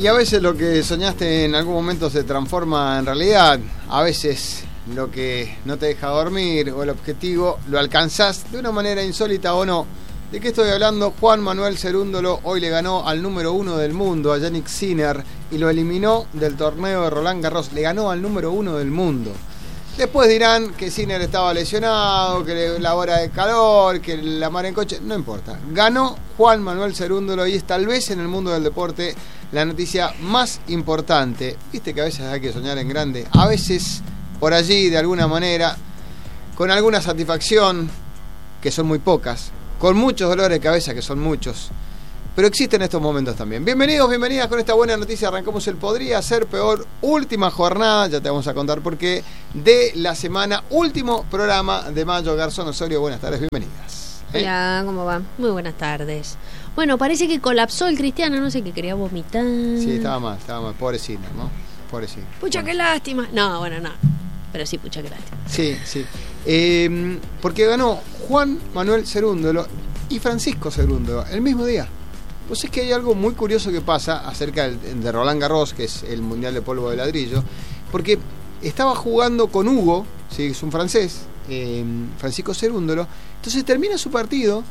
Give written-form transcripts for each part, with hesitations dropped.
Y a veces lo que soñaste en algún momento se transforma en realidad. A veces lo que no te deja dormir o el objetivo lo alcanzás de una manera insólita o no. ¿De qué estoy hablando? Juan Manuel Cerúndolo hoy le ganó al número 1 del mundo, a Jannik Sinner, y lo eliminó del torneo de Roland Garros. Le ganó al número 1 del mundo. Después dirán que Sinner estaba lesionado, que la hora de calor, que la mar en coche. No importa. Ganó Juan Manuel Cerúndolo y es tal vez en el mundo del deporte la noticia más importante. Viste que a veces hay que soñar en grande. A veces por allí, de alguna manera, con alguna satisfacción, que son muy pocas, con muchos dolores de cabeza, que son muchos, pero existen estos momentos también. Bienvenidos, bienvenidas con esta buena noticia. Arrancamos el Podría Ser Peor, última jornada, ya te vamos a contar por qué, de la semana, último programa de mayo. Garzón Osorio, buenas tardes, bienvenidas. Hola, ¿cómo va? Muy buenas tardes. Bueno, parece que colapsó el Cristiano, no sé, que quería vomitar. Sí, estaba mal, pobrecito, ¿no? Pobrecito. Pucha, qué lástima. No, bueno, no, pero sí, pucha, qué lástima. Sí, sí. Porque ganó Juan Manuel Cerúndolo y Francisco Cerúndolo el mismo día. Pues es que hay algo muy curioso que pasa acerca de Roland Garros, que es el mundial de polvo de ladrillo, porque estaba jugando con Hugo, ¿sí? Es un francés, Francisco Cerúndolo. Entonces termina su partido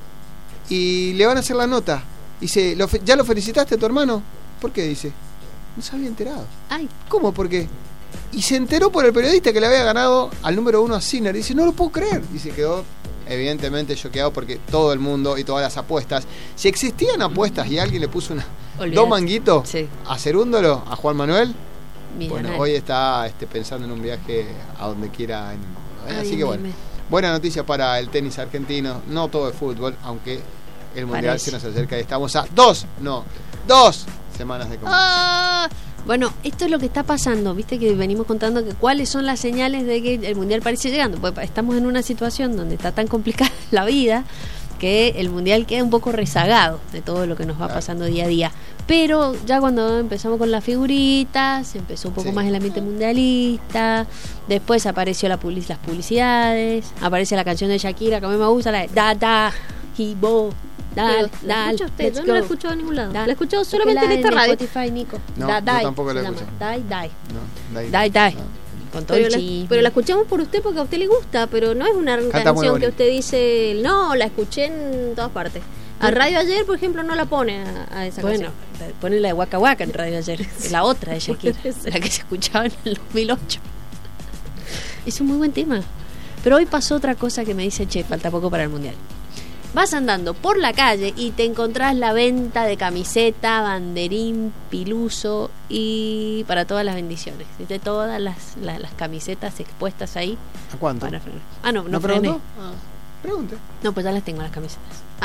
y le van a hacer la nota. Dice, ¿ya lo felicitaste a tu hermano? ¿Por qué? Dice, no se había enterado. Ay, ¿cómo? ¿Por qué? Y se enteró por el periodista que le había ganado al número 1 a Sinner. Dice, no lo puedo creer. Y se quedó evidentemente choqueado porque todo el mundo y todas las apuestas, si existían apuestas y alguien le puso dos manguitos, sí, a Cerúndolo, a Juan Manuel, bueno, hoy está pensando en un viaje a donde quiera en el mundo. Así que bueno, buena noticia para el tenis argentino. No todo es fútbol, aunque el mundial se nos acerca y estamos a dos semanas de competición. Bueno, esto es lo que está pasando, viste que venimos contando que cuáles son las señales de que el mundial parece llegando. Pues estamos en una situación donde está tan complicada la vida que el mundial queda un poco rezagado de todo lo que nos va pasando día a día. Pero ya cuando empezamos con las figuritas, empezó un poco más el ambiente mundialista, después apareció las publicidades, aparece la canción de Shakira que a mí me gusta, la de Da, Hibo. Dale, yo no la he escuchado en ningún lado. La he escuchado solamente en esta radio. Spotify, Nico. No, yo tampoco la he escuchado. Die. Con todo pero la escuchamos por usted porque a usted le gusta, pero no es una canción que usted dice, no, la escuché en todas partes. A Radio Ayer, por ejemplo, no la pone a esa canción. Bueno, pone la de Waka Waka en Radio Ayer. La otra de Shakira, la que se escuchaba en el 2008. Es un muy buen tema. Pero hoy pasó otra cosa que me dice, che, falta poco para el mundial. Vas andando por la calle y te encontrás la venta de camiseta, banderín, piluso y para todas las bendiciones. De todas las camisetas expuestas ahí. ¿A cuánto? No frené. Pregunte. No, pues ya las tengo las camisetas.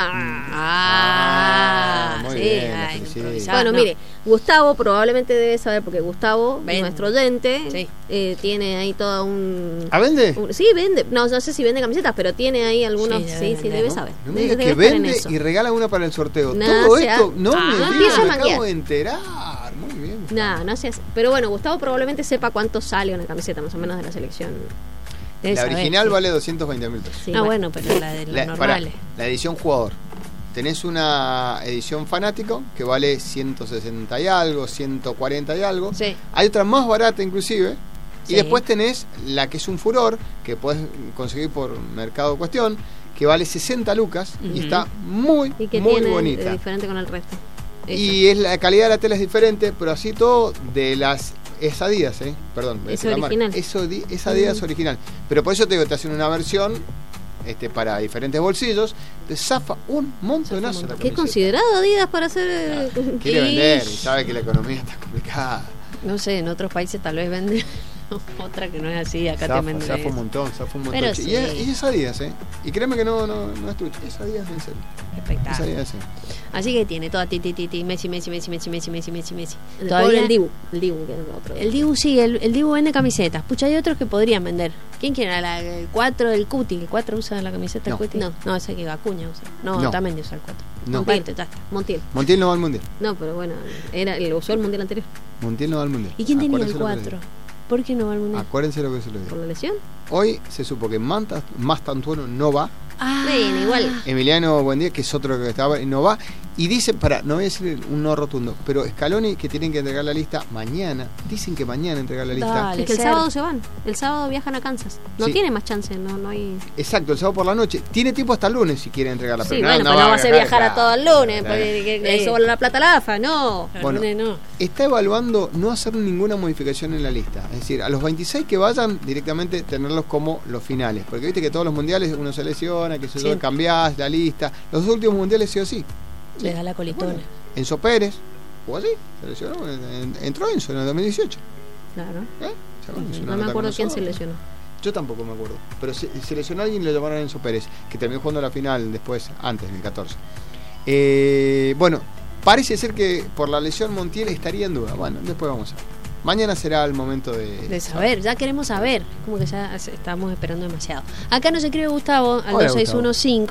Muy sí, bien. Bueno, mire, Gustavo probablemente debe saber, porque Gustavo, nuestro oyente, tiene ahí todo un... ¿Ah, vende? Sí, vende. No sé si vende camisetas, pero tiene ahí algunos... Sí, debe saber. No me digas que vende y regala una para el sorteo. Todo esto, no me digas, me acabo de enterar. Muy bien. No se hace. Pero bueno, Gustavo probablemente sepa cuánto sale una camiseta más o menos de la selección. La original vale 220.000 pesos. Sí, bueno, pero la de los normales. La edición jugador. Tenés una edición fanático que vale 160 y algo, 140 y algo. Sí. Hay otra más barata inclusive. Sí. Y después tenés la que es un furor, que podés conseguir por Mercado Cuestión, que vale 60 lucas y está muy bonita. Diferente con el resto. Y la calidad de la tela es diferente, pero así todo de las... Es Adidas, perdón. Es original. Es Adidas original. Pero por eso te digo, te hacen una versión para diferentes bolsillos. Te zafa un montonazo. Qué considerado Adidas para hacer... Quiere vender y sabe que la economía está complicada. No sé, en otros países tal vez venden otra que no es así. Acá te venden. Zafa un montón. Pero sí. Y es Adidas, Y créeme que no es trucho. Es Adidas en serio. Espectacular. Es Adidas, Así que tiene toda Messi. Todavía el Dibu, que es otro. El Dibu sí, el Dibu vende camisetas. Pucha, hay otros que podrían vender. ¿Quién quiere? El 4 del Cuti. ¿El 4 usa la camiseta del Cuti? No, ese que Acuña usa. No, también usa el 4. Montiel no va al mundial. No, pero bueno, usó el mundial anterior. Montiel no va al mundial. ¿Y quién tenía el 4? ¿Por qué no va al mundial? Acuérdense lo que se lo digo. ¿Por la lesión? Hoy se supo que Mastantuono no va. Bueno, igual. Emiliano Buendía, que es otro que estaba, no va. Y dicen, no voy a decir un no rotundo, pero Scaloni que tienen que entregar la lista mañana, dicen que mañana entregar la lista. Dale, es que el sábado se van, el sábado viajan a Kansas, no tiene más chance, no hay... Exacto, el sábado por la noche, tiene tiempo hasta el lunes si quiere entregarla. Sí, pero no va a hacer viajar a todo el lunes, porque eso vale la plata a la AFA, no. Bueno, está evaluando no hacer ninguna modificación en la lista, es decir, a los 26 que vayan directamente tenerlos como los finales, porque viste que todos los mundiales uno se lesiona, que se cambiás la lista, los últimos mundiales sí o sí. Le da la colitona. Bueno, Enzo Pérez, o así, se lesionó, entró Enzo en el 2018. Claro. No me acuerdo quién se lesionó. Yo tampoco me acuerdo, pero se lesionó alguien y lo llamaron a Enzo Pérez, que terminó jugando la final después, antes, en el 14. Bueno, parece ser que por la lesión Montiel estaría en duda. Bueno, después vamos a ver. Mañana será el momento de saber, ya queremos saber, como que ya estamos esperando demasiado. Acá nos escribe Gustavo al 2615.